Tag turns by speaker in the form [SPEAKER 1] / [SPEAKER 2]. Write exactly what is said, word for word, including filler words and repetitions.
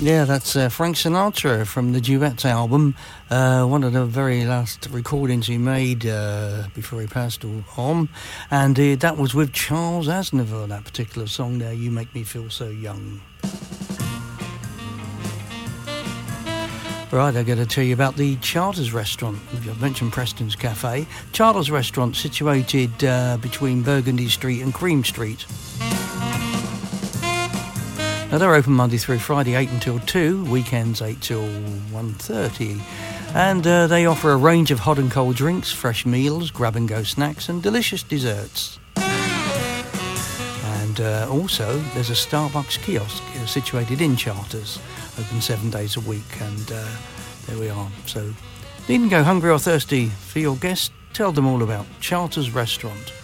[SPEAKER 1] Yeah, that's uh, Frank Sinatra from the Duets album, uh, one of the very last recordings he made uh, before he passed on, and uh, that was with Charles Aznavour, that particular song there, You Make Me Feel So Young. Right, I've got to tell you about the Charters Restaurant. I've mentioned Preston's Cafe. Charters Restaurant, situated uh, between Burgundy Street and Cream Street. Now, they're open Monday through Friday, eight until two, weekends eight till one thirty. And uh, they offer a range of hot and cold drinks, fresh meals, grab-and-go snacks and delicious desserts. And uh, also, there's a Starbucks kiosk uh, situated in Charters, open seven days a week, and uh, there we are. So, needn't go hungry or thirsty for your guests, tell them all about Charters Restaurant.